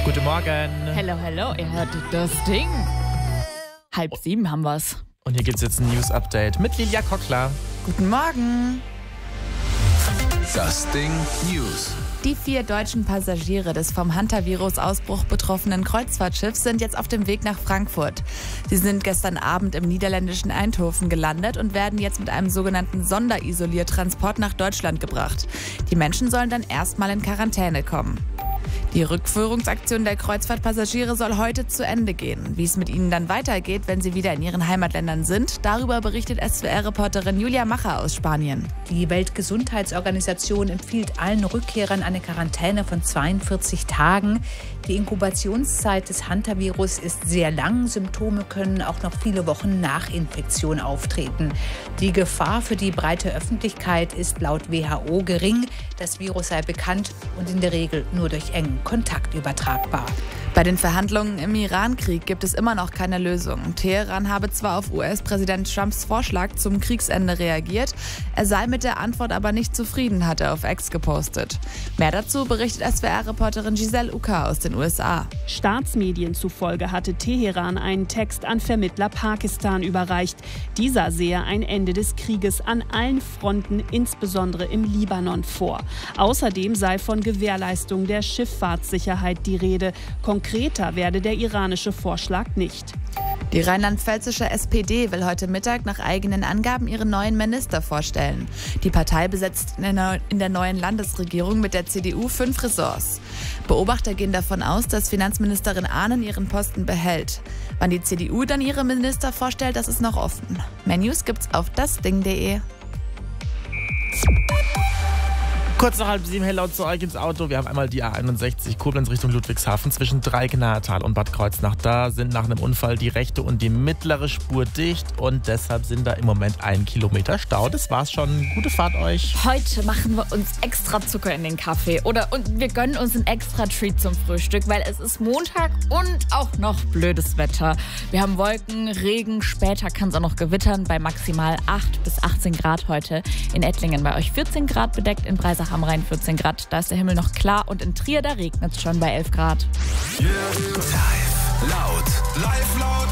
Guten Morgen. Hello, hello, ihr hört das Ding. 6:30 haben wir's. Und hier gibt's jetzt ein News-Update mit Lilia Kockler. Guten Morgen. Das Ding News. Die 4 deutschen Passagiere des vom Hantavirus-Ausbruch betroffenen Kreuzfahrtschiffs sind jetzt auf dem Weg nach Frankfurt. Sie sind gestern Abend im niederländischen Eindhoven gelandet und werden jetzt mit einem sogenannten Sonderisoliertransport nach Deutschland gebracht. Die Menschen sollen dann erstmal in Quarantäne kommen. Die Rückführungsaktion der Kreuzfahrtpassagiere soll heute zu Ende gehen. Wie es mit ihnen dann weitergeht, wenn sie wieder in ihren Heimatländern sind, darüber berichtet SWR-Reporterin Julia Macher aus Spanien. Die Weltgesundheitsorganisation empfiehlt allen Rückkehrern eine Quarantäne von 42 Tagen. Die Inkubationszeit des Hantavirus ist sehr lang. Symptome können auch noch viele Wochen nach Infektion auftreten. Die Gefahr für die breite Öffentlichkeit ist laut WHO gering. Das Virus sei bekannt und in der Regel nur durch engen Kontakt übertragbar. Bei den Verhandlungen im Iran-Krieg gibt es immer noch keine Lösung. Teheran habe zwar auf US-Präsident Trumps Vorschlag zum Kriegsende reagiert, er sei mit der Antwort aber nicht zufrieden, hat er auf X gepostet. Mehr dazu berichtet SWR-Reporterin Giselle Uka aus den USA. Staatsmedien zufolge hatte Teheran einen Text an Vermittler Pakistan überreicht. Dieser sehe ein Ende des Krieges an allen Fronten, insbesondere im Libanon, vor. Außerdem sei von Gewährleistung der Schifffahrtssicherheit die Rede. Konkreter werde der iranische Vorschlag nicht. Die rheinland-pfälzische SPD will heute Mittag nach eigenen Angaben ihren neuen Minister vorstellen. Die Partei besetzt in der neuen Landesregierung mit der CDU 5 Ressorts. Beobachter gehen davon aus, dass Finanzministerin Ahnen ihren Posten behält. Wann die CDU dann ihre Minister vorstellt, das ist noch offen. Mehr News gibt's auf dasding.de. Kurz nach 6:30, hello zu euch ins Auto. Wir haben einmal die A61 Koblenz Richtung Ludwigshafen zwischen Dreignatal und Bad Kreuznach. Da sind nach einem Unfall die rechte und die mittlere Spur dicht und deshalb sind da im Moment 1 Kilometer Stau. Das war's schon. Gute Fahrt euch. Heute machen wir uns extra Zucker in den Kaffee und wir gönnen uns einen extra Treat zum Frühstück, weil es ist Montag und auch noch blödes Wetter. Wir haben Wolken, Regen, später kann es auch noch gewittern bei maximal 8 bis 18 Grad heute. In Ettlingen bei euch 14 Grad bedeckt, in Breisach am Rhein 14 Grad. Da ist der Himmel noch klar und in Trier, da regnet es schon bei 11 Grad. Live laut.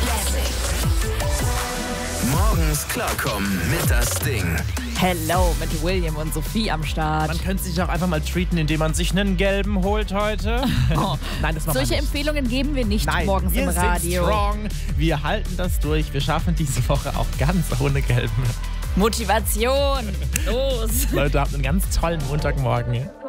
Morgens klarkommen mit das Ding. Hello mit William und Sophie am Start. Man könnte sich auch einfach mal treaten, indem man sich einen gelben holt heute. Oh. Nein, das machen wir Solche nicht. Empfehlungen geben wir nicht morgens wir im Radio. Sind strong. Wir halten das durch. Wir schaffen diese Woche auch ganz ohne gelben. Motivation. Los. Leute, habt einen ganz tollen Montagmorgen.